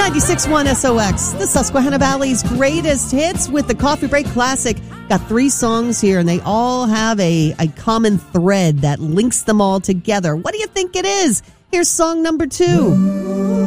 96.1 SOX, the Susquehanna Valley's greatest hits with the Coffee Break Classic. Got 3 songs here, and they all have a common thread that links them all together. What do you think it is? Here's song number 2.